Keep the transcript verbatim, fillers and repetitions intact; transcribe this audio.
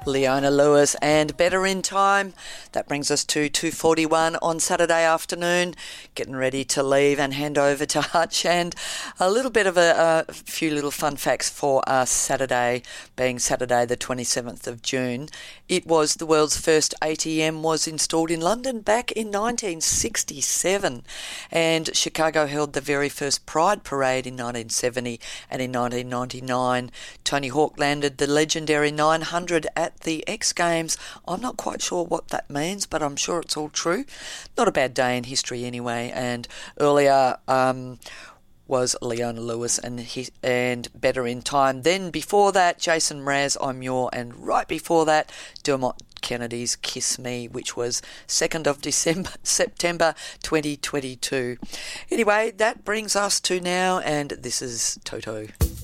Leona Lewis and Better in Time. That brings us to two forty-one on Saturday afternoon, getting ready to leave and hand over to Hutch, and a little bit of a, a few little fun facts for us. Saturday being Saturday the twenty-seventh of June, it was the world's first A T M was installed in London back in nineteen sixty-seven, and Chicago held the very first Pride Parade in nineteen seventy, and in nineteen ninety-nine Tony Hawk landed the legendary nine hundred at the X Games. I'm not quite sure what that means, but I'm sure it's all true. Not a bad day in history anyway. And earlier um, was Leona Lewis and he, and Better in Time. Then before that, Jason Mraz, I'm Your, and right before that, Dermot Kennedy's Kiss Me, which was second of December, September twenty twenty-two. Anyway, that brings us to now, and this is Toto.